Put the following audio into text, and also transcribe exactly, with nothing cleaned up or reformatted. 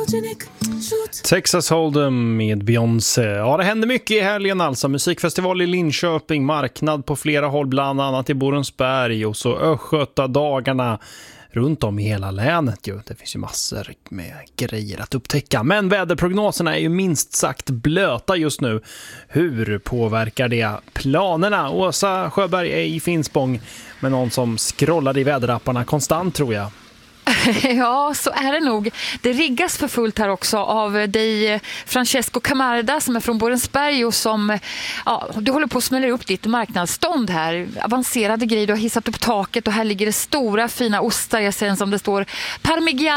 Texas Hold'em med Beyoncé. Ja, det hände mycket i helgen alltså. Musikfestival i Linköping, marknad på flera håll, bland annat i Borensberg, och så Östgötadagarna runt om i hela länet. Ju. Det finns ju massor med grejer att upptäcka. Men väderprognoserna är ju minst sagt blöta just nu. Hur påverkar det planerna? Åsa Sjöberg är i Finspång med någon som scrollar i väderapparna konstant, tror jag. Ja, så är det nog. Det riggas för fullt här också av dig, Francesco Camarda, som är från Borensberg och som, ja, du håller på att smälla upp ditt marknadsstånd här. Avancerade grejer, du har hissat upp taket och här ligger det stora fina ostar. Jag ser en som det står Parmigiano